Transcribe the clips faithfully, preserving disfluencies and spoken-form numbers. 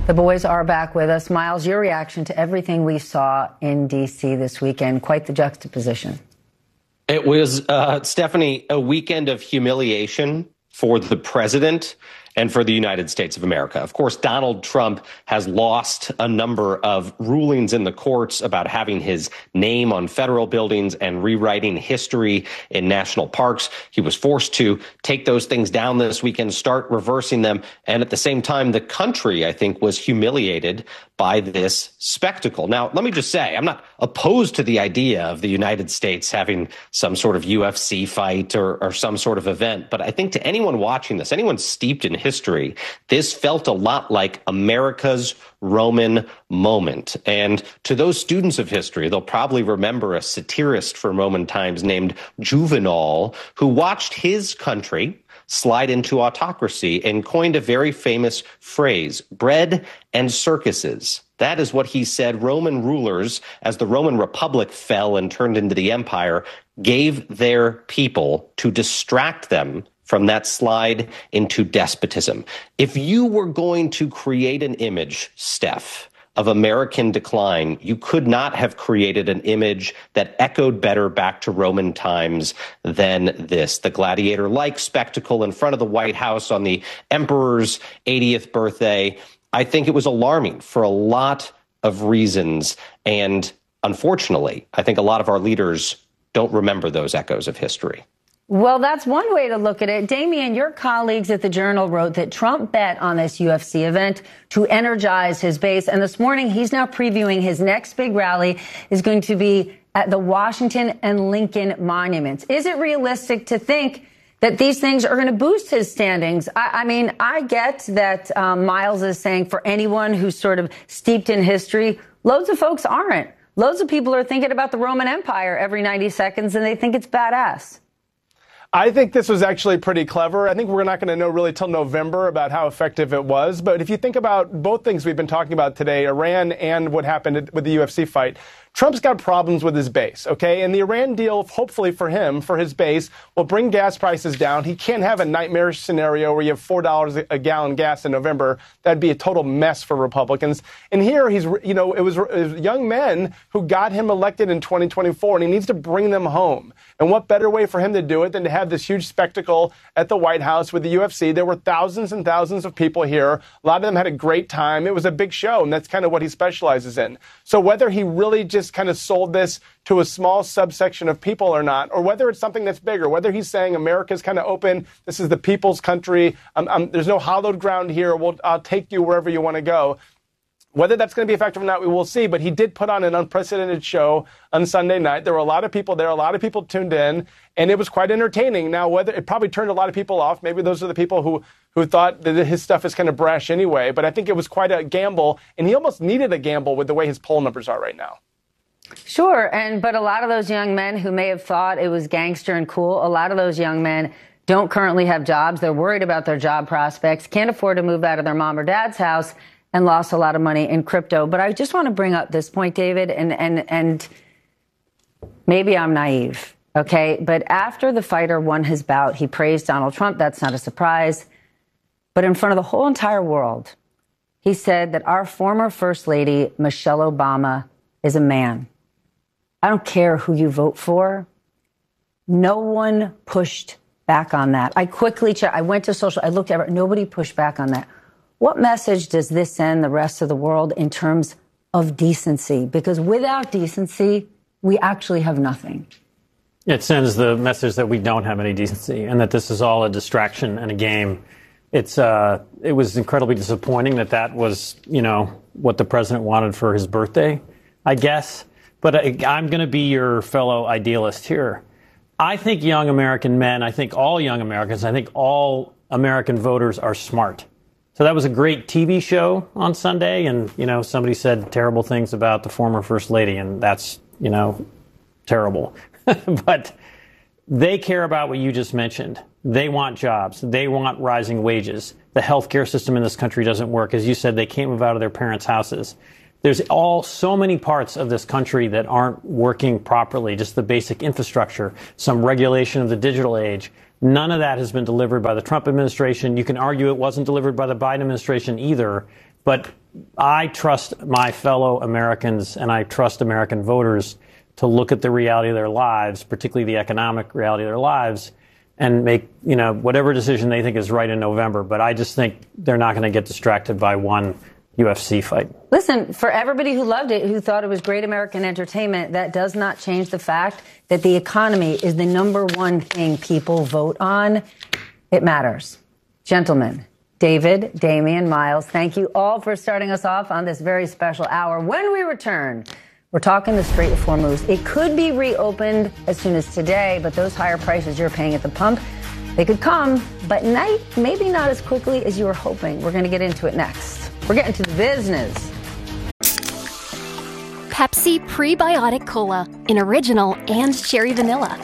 The boys are back with us. Miles, your reaction to everything we saw in D C this weekend, quite the juxtaposition. It was, uh, Stephanie, a weekend of humiliation for the president and for the United States of America. Of course, Donald Trump has lost a number of rulings in the courts about having his name on federal buildings and rewriting history in national parks. He was forced to take those things down this weekend, start reversing them. And at the same time, the country, I think, was humiliated by this spectacle. Now, let me just say, I'm not opposed to the idea of the United States having some sort of U F C fight or, or some sort of event. But I think to anyone watching this, anyone steeped in history, this felt a lot like America's Roman moment. And to those students of history, they'll probably remember a satirist from Roman times named Juvenal, who watched his country slide into autocracy and coined a very famous phrase, bread and circuses. That is what he said Roman rulers, as the Roman Republic fell and turned into the empire, gave their people to distract them from that slide into despotism. If you were going to create an image, Steph, of American decline, you could not have created an image that echoed better back to Roman times than this. The gladiator-like spectacle in front of the White House on the emperor's eightieth birthday. I think it was alarming for a lot of reasons. And unfortunately, I think a lot of our leaders don't remember those echoes of history. Well, that's one way to look at it. Damien, your colleagues at the Journal wrote that Trump bet on this U F C event to energize his base. And this morning, he's now previewing his next big rally is going to be at the Washington and Lincoln monuments. Is it realistic to think that these things are going to boost his standings? I, I mean, I get that um, Miles is saying for anyone who's sort of steeped in history, loads of folks aren't. Loads of people are thinking about the Roman Empire every ninety seconds, and they think it's badass. I think this was actually pretty clever. I think we're not going to know really till November about how effective it was. But if you think about both things we've been talking about today, Iran and what happened with the U F C fight, Trump's got problems with his base, okay? And the Iran deal, hopefully for him, for his base, will bring gas prices down. He can't have a nightmarish scenario where you have four dollars a gallon gas in November. That'd be a total mess for Republicans. And here, he's, you know, it was, it was young men who got him elected in twenty twenty-four, and he needs to bring them home. And what better way for him to do it than to have this huge spectacle at the White House with the U F C? There were thousands and thousands of people here. A lot of them had a great time. It was a big show, and that's kind of what he specializes in. So whether he really just kind of sold this to a small subsection of people or not, or whether it's something that's bigger, whether he's saying America's kind of open, this is the people's country, um, um, there's no hallowed ground here, we'll, I'll take you wherever you want to go. Whether that's going to be effective or not, we will see. But he did put on an unprecedented show on Sunday night. There were a lot of people there. A lot of people tuned in, and it was quite entertaining. Now, whether it probably turned a lot of people off. Maybe those are the people who, who thought that his stuff is kind of brash anyway. But I think it was quite a gamble, and he almost needed a gamble with the way his poll numbers are right now. Sure. And but a lot of those young men who may have thought it was gangster and cool, a lot of those young men don't currently have jobs. They're worried about their job prospects, can't afford to move out of their mom or dad's house, and lost a lot of money in crypto. But I just want to bring up this point, David, and and and maybe I'm naive, okay? But after the fighter won his bout, he praised Donald Trump. That's not a surprise. But in front of the whole entire world, he said that our former First Lady, Michelle Obama, is a man. I don't care who you vote for. No one pushed back on that. I quickly checked. I went to social. I looked at it. Nobody pushed back on that. What message does this send the rest of the world in terms of decency? Because without decency, we actually have nothing. It sends the message that we don't have any decency and that this is all a distraction and a game. It's uh, it was incredibly disappointing that that was, you know, what the president wanted for his birthday, I guess. But I, I'm going to be your fellow idealist here. I think young American men, I think all young Americans, I think all American voters are smart. So that was a great T V show on Sunday, and, you know, somebody said terrible things about the former First Lady, and that's, you know, terrible. But they care about what you just mentioned. They want jobs. They want rising wages. The healthcare system in this country doesn't work. As you said, they can't move out of their parents' houses. There's all so many parts of this country that aren't working properly, just the basic infrastructure, some regulation of the digital age. None of that has been delivered by the Trump administration. You can argue it wasn't delivered by the Biden administration either. But I trust my fellow Americans and I trust American voters to look at the reality of their lives, particularly the economic reality of their lives, and make, you know, whatever decision they think is right in November. But I just think they're not going to get distracted by one U F C fight. Listen, for everybody who loved it, who thought it was great American entertainment, that does not change the fact that the economy is the number one thing people vote on. It matters. Gentlemen, David, Damian, Miles, thank you all for starting us off on this very special hour. When we return, we're talking the Strait of Hormuz. It could be reopened as soon as today, but those higher prices you're paying at the pump, they could come, but night, maybe not as quickly as you were hoping. We're going to get into it next. We're getting to the business. Pepsi Prebiotic Cola in original and cherry vanilla.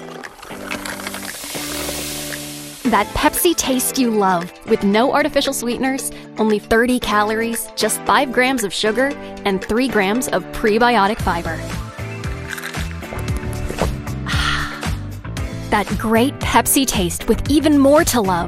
That Pepsi taste you love with no artificial sweeteners, only thirty calories, just five grams of sugar, and three grams of prebiotic fiber. That great Pepsi taste with even more to love.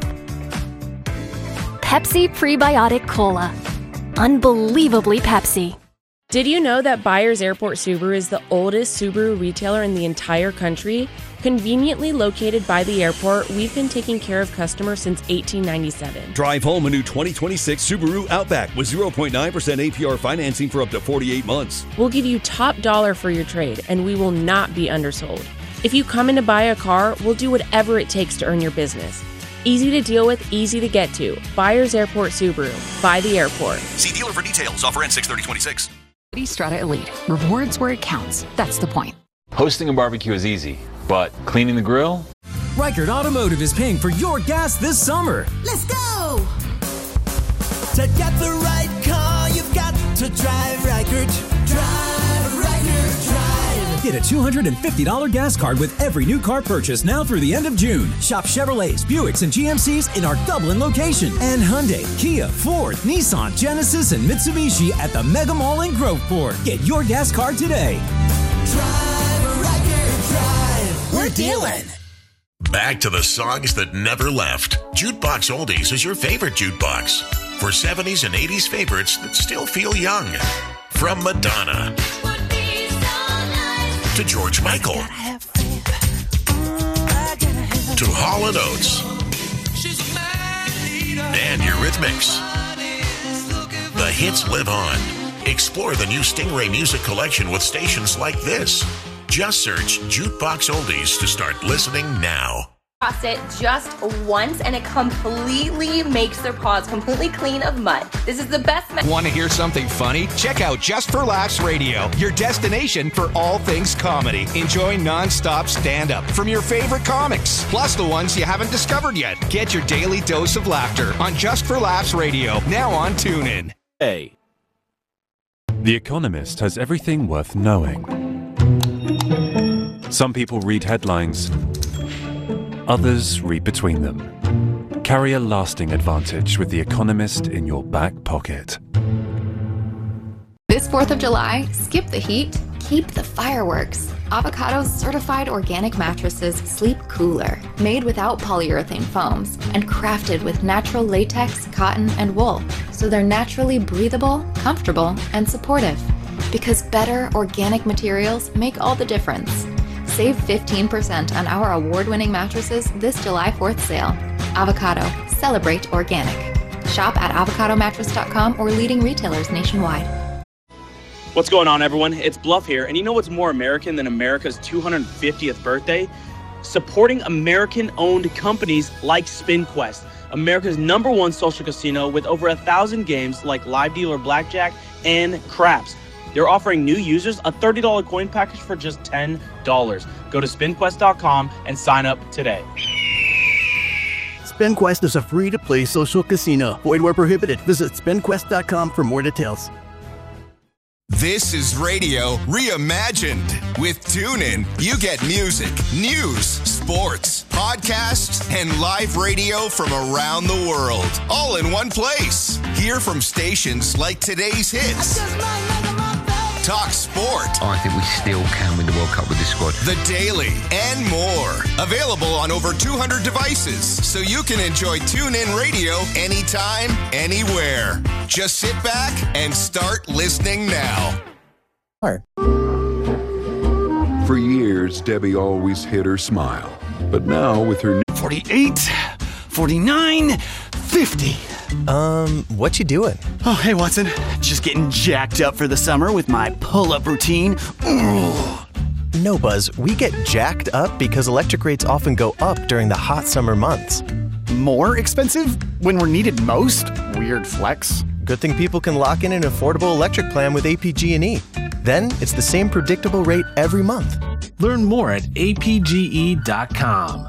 Pepsi Prebiotic Cola. Unbelievably Pepsi. Did you know that Byers Airport Subaru is the oldest Subaru retailer in the entire country? Conveniently located by the airport, we've been taking care of customers since eighteen ninety-seven. Drive home a new twenty twenty-six Subaru Outback with zero point nine percent A P R financing for up to forty-eight months. We'll give you top dollar for your trade, and we will not be undersold. If you come in to buy a car, we'll do whatever it takes to earn your business. Easy to deal with, easy to get to. Byers Airport Subaru. By the airport. See dealer for details. Offer ends six thirty twenty-six. Strata Elite. Rewards where it counts. That's the point. Hosting a barbecue is easy, but cleaning the grill? Reichert Automotive is paying for your gas this summer. Let's go! To get the right car, you've got to drive Reichert. Drive Reichert, drive. Get a two hundred fifty dollars gas card with every new car purchase now through the end of June. Shop Chevrolets, Buicks, and G M Cs in our Dublin location. And Hyundai, Kia, Ford, Nissan, Genesis, and Mitsubishi at the Mega Mall in Groveport. Get your gas card today. Drive Reichert, drive. We're dealing. Back to the songs that never left. Jukebox Oldies is your favorite jukebox. For seventies and eighties favorites that still feel young. From Madonna to George Michael to Hall and Oates and Eurythmics. The hits live on. Explore the new Stingray Music Collection with stations like this. Just search Jukebox Oldies to start listening now. It just once and it completely makes their paws completely clean of mud. This is the best. Me- Want to hear something funny? Check out Just for Laughs Radio, your destination for all things comedy. Enjoy non-stop stand-up from your favorite comics, plus the ones you haven't discovered yet. Get your daily dose of laughter on Just for Laughs Radio, now on TuneIn. A. The Economist has everything worth knowing. Some people read headlines. Others read between them. Carry a lasting advantage with The Economist in your back pocket. This fourth of July, skip the heat, keep the fireworks. Avocado's certified organic mattresses sleep cooler, made without polyurethane foams, and crafted with natural latex, cotton, and wool, so they're naturally breathable, comfortable, and supportive. Because better organic materials make all the difference. Save fifteen percent on our award-winning mattresses this July fourth sale. Avocado. Celebrate organic. Shop at avocado mattress dot com or leading retailers nationwide. What's going on, everyone? It's Bluff here, and you know what's more American than America's two hundred fiftieth birthday? Supporting American-owned companies like SpinQuest, America's number one social casino with over a thousand games like Live Dealer Blackjack and Craps. They're offering new users a thirty dollars coin package for just ten dollars. Go to spin quest dot com and sign up today. SpinQuest is a free-to-play social casino. Void where prohibited. Visit spin quest dot com for more details. This is radio reimagined. With TuneIn, you get music, news, sports, podcasts, and live radio from around the world, all in one place. Hear from stations like today's hits. talk sport, I think we still can win the World Cup with this squad. The Daily, and more. Available on over two hundred devices, so you can enjoy TuneIn Radio anytime, anywhere. Just sit back and start listening now. For years, Debbie always hid her smile. But now with her new forty-eight, forty-nine, fifty. Um, what you doing? Oh, hey, Watson. Just getting jacked up for the summer with my pull-up routine. Ooh. No, Buzz. We get jacked up because electric rates often go up during the hot summer months. More expensive when we're needed most? Weird flex. Good thing people can lock in an affordable electric plan with A P G and E. Then it's the same predictable rate every month. Learn more at A P G E dot com.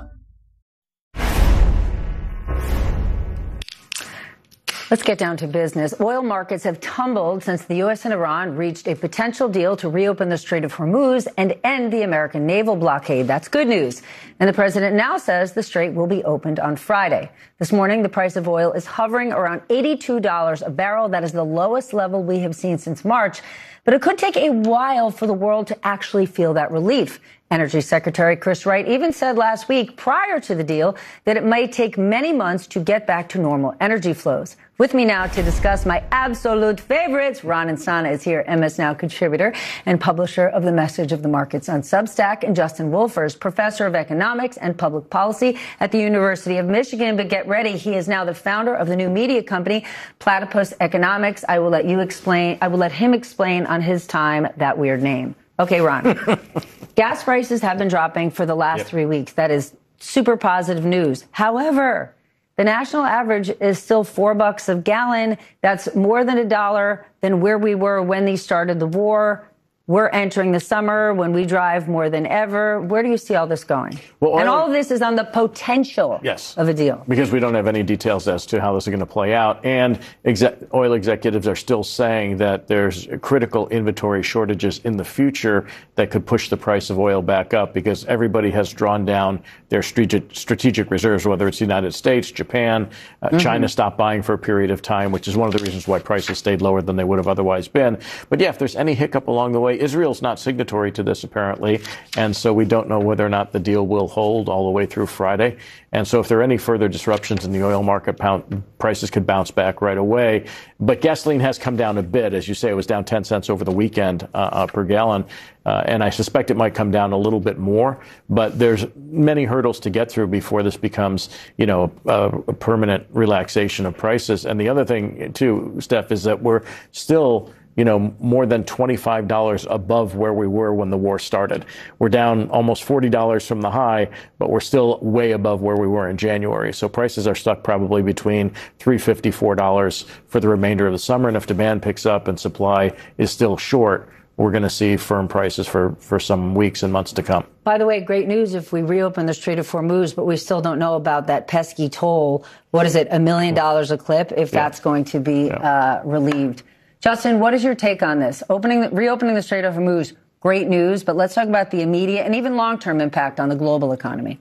Let's get down to business. Oil markets have tumbled since the U S and Iran reached a potential deal to reopen the Strait of Hormuz and end the American naval blockade. That's good news. And the president now says the strait will be opened on Friday. This morning, the price of oil is hovering around eighty-two dollars a barrel. That is the lowest level we have seen since March. But it could take a while for the world to actually feel that relief. Energy Secretary Chris Wright even said last week, prior to the deal, that it may take many months to get back to normal energy flows. With me now to discuss my absolute favorites, Ron Insana is here, M S Now contributor and publisher of The Message of the Markets on Substack, and Justin Wolfers, professor of economics and public policy at the University of Michigan. But get ready, he is now the founder of the new media company, Platypus Economics. I will let you explain, I will let him explain on his time that weird name. Okay, Ron. Gas prices have been dropping for the last yep. three weeks. That is super positive news. However, the national average is still four bucks a gallon. That's more than a dollar than where we were when they started the war. We're entering the summer when we drive more than ever. Where do you see all this going? Well, oil, and all of this is on the potential yes, of a deal. Because we don't have any details as to how this is going to play out. And exec, oil executives are still saying that there's critical inventory shortages in the future that could push the price of oil back up because everybody has drawn down their strategic, strategic reserves, whether it's the United States, Japan, uh, mm-hmm. China stopped buying for a period of time, which is one of the reasons why prices stayed lower than they would have otherwise been. But yeah, if there's any hiccup along the way, Israel's not signatory to this, apparently, and so we don't know whether or not the deal will hold all the way through Friday. And so if there are any further disruptions in the oil market, pound, prices could bounce back right away. But gasoline has come down a bit. As you say, it was down ten cents over the weekend uh, uh, per gallon, uh, and I suspect it might come down a little bit more. But there's many hurdles to get through before this becomes, you know, a, a permanent relaxation of prices. And the other thing, too, Steph, is that we're still you know, more than twenty-five dollars above where we were when the war started. We're down almost forty dollars from the high, but we're still way above where we were in January. So prices are stuck probably between three fifty, four dollars for the remainder of the summer. And if demand picks up and supply is still short, we're going to see firm prices for, for some weeks and months to come. By the way, great news if we reopen the Strait of Hormuz, but we still don't know about that pesky toll. What is it, a million dollars a clip, if yeah. that's going to be yeah. uh, relieved. Justin, what is your take on this? Opening, reopening the Strait of Hormuz, great news, but let's talk about the immediate and even long-term impact on the global economy.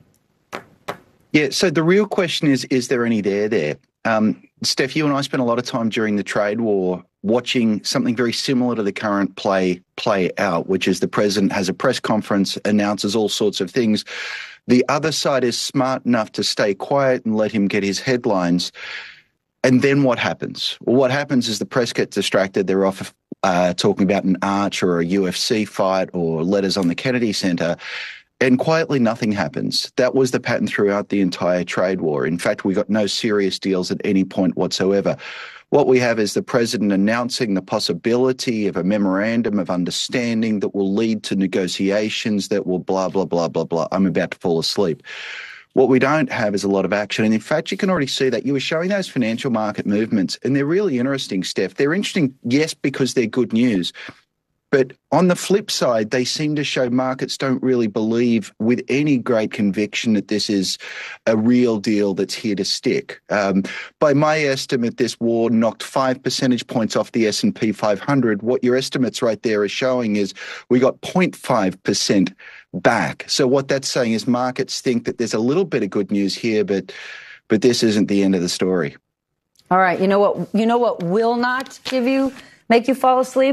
Yeah, so the real question is, is there any there there? Um, Steph, you and I spent a lot of time during the trade war watching something very similar to the current play play out, which is the president has a press conference, announces all sorts of things. The other side is smart enough to stay quiet and let him get his headlines. And then what happens? Well, what happens is the press gets distracted. They're off uh, talking about an arch or a U F C fight or letters on the Kennedy Center. And quietly, nothing happens. That was the pattern throughout the entire trade war. In fact, we got no serious deals at any point whatsoever. What we have is the president announcing the possibility of a memorandum of understanding that will lead to negotiations that will blah, blah, blah, blah, blah. I'm about to fall asleep. What we don't have is a lot of action. And in fact, you can already see that. You were showing those financial market movements, and they're really interesting, Steph. They're interesting, yes, because they're good news. But on the flip side, they seem to show markets don't really believe with any great conviction that this is a real deal that's here to stick. Um, by my estimate, this war knocked five percentage points off the S and P five hundred. What your estimates right there are showing is we got zero point five percent back. So what that's saying is markets think that there's a little bit of good news here, but but this isn't the end of the story. All right. You know what? You know what will not give you make you fall asleep?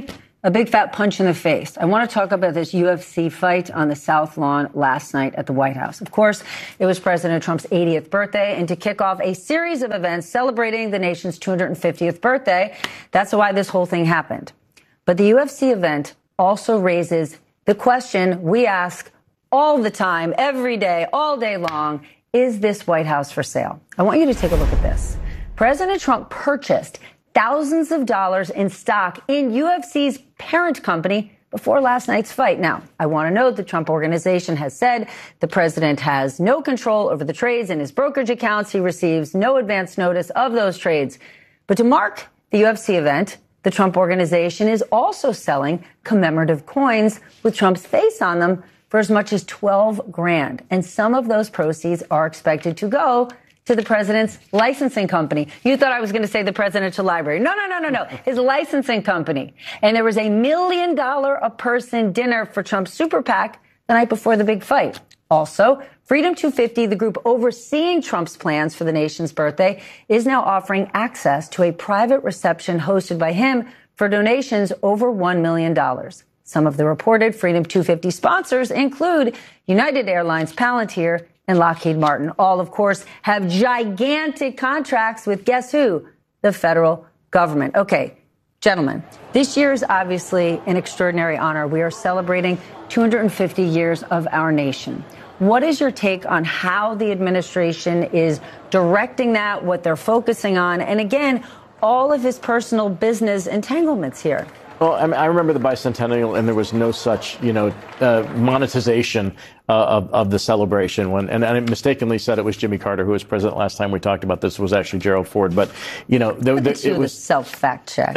a big fat punch in the face. I want to talk about this U F C fight on the South Lawn last night at the White House. Of course, it was President Trump's eightieth birthday, and to kick off a series of events celebrating the nation's two hundred fiftieth birthday, that's why this whole thing happened. But the U F C event also raises the question we ask all the time, every day, all day long, is this White House for sale? I want you to take a look at this. President Trump purchased thousands of dollars in stock in U F C's parent company before last night's fight. Now, I want to note the Trump Organization has said the president has no control over the trades in his brokerage accounts. He receives no advance notice of those trades. But to mark the U F C event, the Trump Organization is also selling commemorative coins with Trump's face on them for as much as twelve grand. And some of those proceeds are expected to go to the president's licensing company. You thought I was going to say the presidential library. No, no, no, no, no. His licensing company. And there was a million dollar a person dinner for Trump's super PAC the night before the big fight. Also, Freedom two fifty, the group overseeing Trump's plans for the nation's birthday, is now offering access to a private reception hosted by him for donations over one million dollars. Some of the reported Freedom two fifty sponsors include United Airlines, Palantir, and Lockheed Martin. All, of course, have gigantic contracts with, guess who? The federal government. Okay, gentlemen, this year is obviously an extraordinary honor. We are celebrating two hundred fifty years of our nation. What is your take on how the administration is directing that, what they're focusing on, and again, all of his personal business entanglements here? Well, I, mean, I remember the bicentennial, and there was no such, you know, uh, monetization uh, of, of the celebration. When and I mistakenly said it was Jimmy Carter who was president last time we talked about this. Was actually Gerald Ford, but you know, there, there, it was self fact check.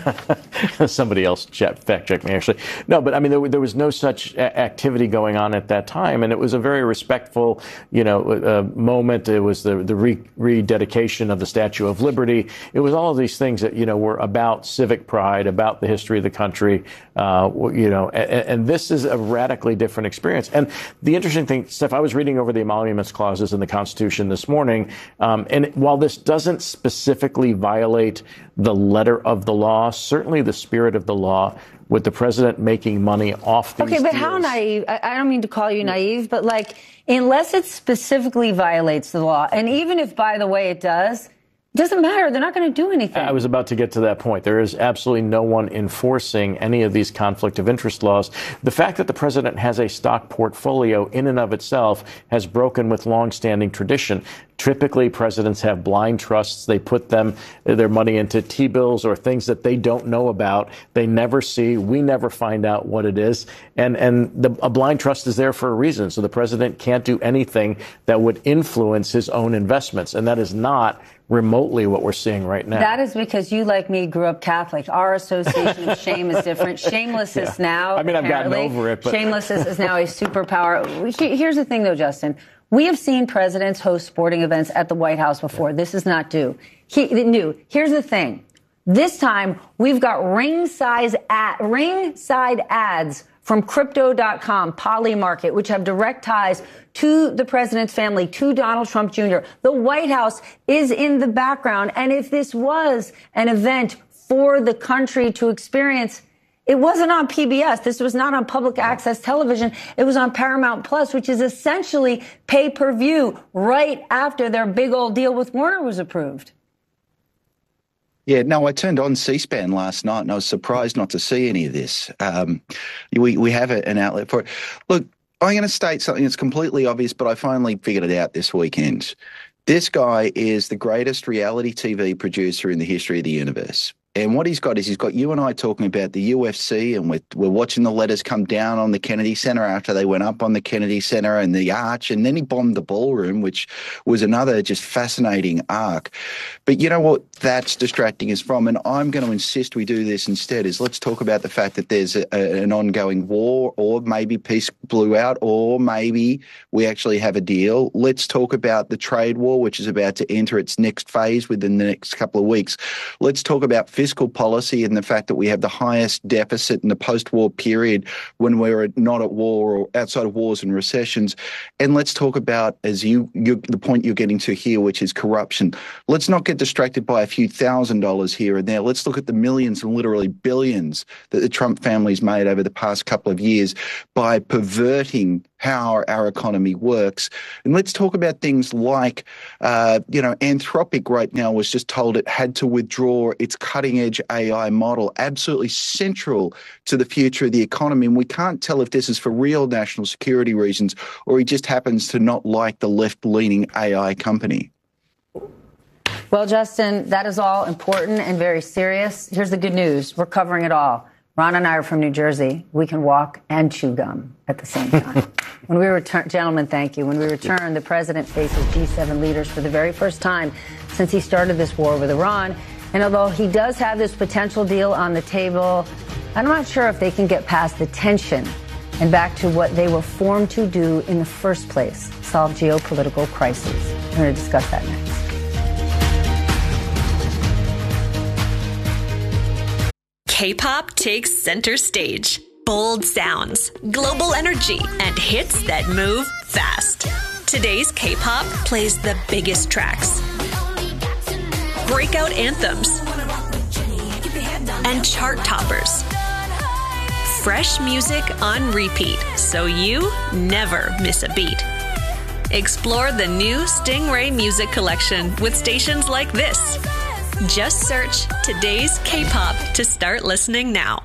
Somebody else fact checked me actually. No, but I mean, there, there was no such activity going on at that time, and it was a very respectful, you know, uh, moment. It was the the re- rededication of the Statue of Liberty. It was all of these things that you know were about civic pride, about the history of the country, uh, you know, and, and this is a radically different experience. And the interesting thing, Steph, I was reading over the emoluments clauses in the Constitution this morning, um, and while this doesn't specifically violate the letter of the law, certainly the spirit of the law, with the president making money off these Okay, but deals. how naive? I, I don't mean to call you naive, but like, unless it specifically violates the law, and even if, by the way, it does, it doesn't matter. They're not going to do anything. I was about to get to that point. There is absolutely no one enforcing any of these conflict of interest laws. The fact that the president has a stock portfolio in and of itself has broken with longstanding tradition. Typically, presidents have blind trusts. They put them their money into T-bills or things that they don't know about. They never see. We never find out what it is. And and the, a blind trust is there for a reason. So the president can't do anything that would influence his own investments. And that is not remotely what we're seeing right now. That is because you, like me, grew up Catholic. Our association with shame is different. Shameless yeah. is now. I mean, I've gotten apparently, over it. But Shameless is, is now a superpower. Here's the thing, though, Justin. We have seen presidents host sporting events at the White House before. This is not due. He, new. Here's the thing. This time, we've got ringside ad, ringside ads from Crypto dot com, Polymarket, which have direct ties to the president's family, to Donald Trump Junior The White House is in the background. And if this was an event for the country to experience, it wasn't on P B S. This was not on public access television. It was on Paramount Plus, which is essentially pay-per-view right after their big old deal with Warner was approved. Yeah, no, I turned on C-SPAN last night and I was surprised not to see any of this. Um, we, we have an outlet for it. Look, I'm going to state something that's completely obvious, but I finally figured it out this weekend. This guy is the greatest reality T V producer in the history of the universe. And what he's got is he's got you and I talking about the U F C, and we're, we're watching the letters come down on the Kennedy Center after they went up on the Kennedy Center and the arch, and then he bombed the ballroom, which was another just fascinating arc. But you know what that's distracting us from, and I'm going to insist we do this instead, is let's talk about the fact that there's a, a, an ongoing war, or maybe peace blew out, or maybe we actually have a deal. Let's talk about the trade war, which is about to enter its next phase within the next couple of weeks. Let's talk about fiscal fiscal policy and the fact that we have the highest deficit in the post-war period when we're not at war or outside of wars and recessions. And let's talk about, as you, you the point you're getting to here, which is corruption. Let's not get distracted by a few thousand dollars here and there. Let's look at the millions and literally billions that the Trump family's made over the past couple of years by perverting how our economy works. And let's talk about things like, uh, you know, Anthropic right now was just told it had to withdraw its cutting-edge A I model, absolutely central to the future of the economy. And we can't tell if this is for real national security reasons or he just happens to not like the left-leaning A I company. Well, Justin, that is all important and very serious. Here's the good news. We're covering it all. Ron and I are from New Jersey. We can walk and chew gum at the same time. When we return, gentlemen, thank you. When we return, the president faces G seven leaders for the very first time since he started this war with Iran. And although he does have this potential deal on the table, I'm not sure if they can get past the tension and back to what they were formed to do in the first place, solve geopolitical crises. We're going to discuss that next. K-pop takes center stage. Bold sounds, global energy, and hits that move fast. Today's K-pop plays the biggest tracks, breakout anthems, and chart toppers. Fresh music on repeat, so you never miss a beat. Explore the new Stingray Music Collection with stations like this. Just search Today's K-pop to start listening now.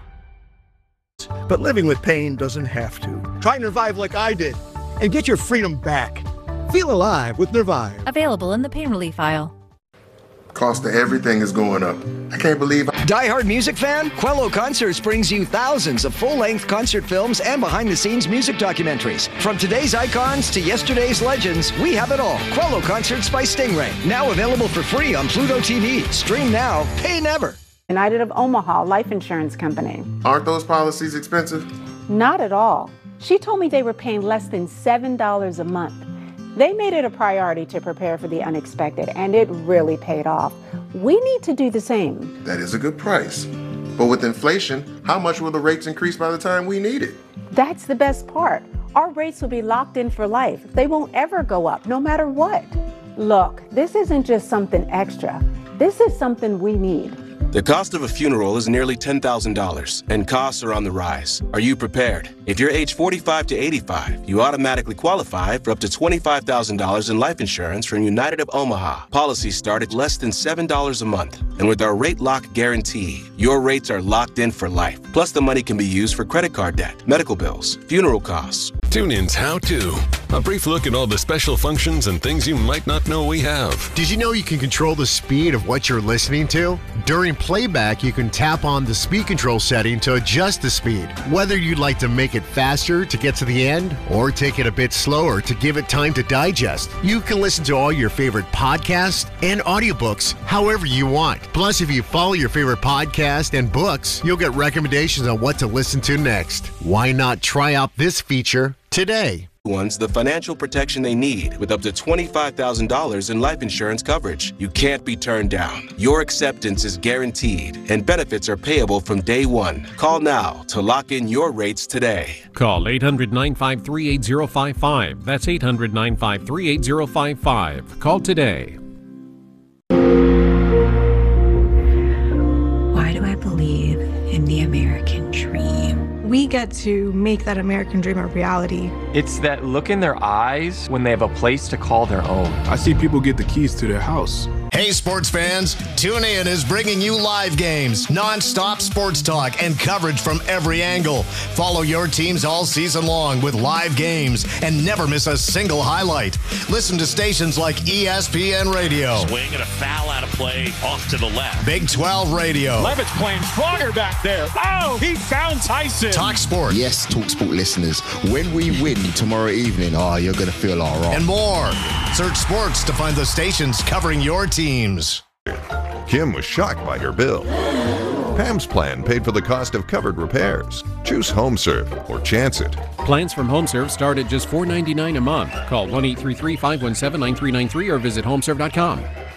But living with pain doesn't have to. Try Nervive like I did and get your freedom back. Feel alive with Nervive. Available in the pain relief aisle. Cost of everything is going up. I can't believe I- Die-hard music fan? Quello Concerts brings you thousands of full-length concert films and behind-the-scenes music documentaries. From today's icons to yesterday's legends, we have it all. Quello Concerts by Stingray. Now available for free on Pluto T V. Stream now, pay never. United of Omaha Life Insurance Company. Aren't those policies expensive? Not at all. She told me they were paying less than seven dollars a month. They made it a priority to prepare for the unexpected, and it really paid off. We need to do the same. That is a good price. But with inflation, how much will the rates increase by the time we need it? That's the best part. Our rates will be locked in for life. They won't ever go up, no matter what. Look, this isn't just something extra. This is something we need. The cost of a funeral is nearly ten thousand dollars, and costs are on the rise. Are you prepared? If you're age forty-five to eighty-five, you automatically qualify for up to twenty-five thousand dollars in life insurance from United of Omaha. Policies start at less than seven dollars a month. And with our rate lock guarantee, your rates are locked in for life. Plus, the money can be used for credit card debt, medical bills, funeral costs. TuneIn's How To. A brief look at all the special functions and things you might not know we have. Did you know you can control the speed of what you're listening to? During playback, you can tap on the speed control setting to adjust the speed. Whether you'd like to make it faster to get to the end or take it a bit slower to give it time to digest, you can listen to all your favorite podcasts and audiobooks however you want. Plus, if you follow your favorite podcast and books, you'll get recommendations on what to listen to next. Why not try out this feature today? Ones the financial protection they need with up to twenty-five thousand dollars in life insurance coverage. You can't be turned down. Your acceptance is guaranteed and benefits are payable from day one. Call now to lock in your rates today. Call eight hundred, nine five three, eight zero five five. That's eight hundred, nine five three, eight zero five five. Call today. Why do I believe in the American dream? We get to make that American dream a reality. It's that look in their eyes when they have a place to call their own. I see people get the keys to their house. Hey, sports fans, TuneIn is bringing you live games, non-stop sports talk, and coverage from every angle. Follow your teams all season long with live games and never miss a single highlight. Listen to stations like E S P N Radio. Swing and a foul out of play off to the left. Big twelve Radio. Levitt's playing stronger back there. Oh, he found Tyson. Talk Sport. Yes, Talk Sport listeners. When we win tomorrow evening, oh, you're going to feel all right. And more. Search sports to find the stations covering your teams. Kim was shocked by her bill. Pam's plan paid for the cost of covered repairs. Choose HomeServe or chance it. Plans from HomeServe start at just four dollars and ninety-nine cents a month. Call one eight three three, five one seven, nine three nine three or visit homeserve dot com.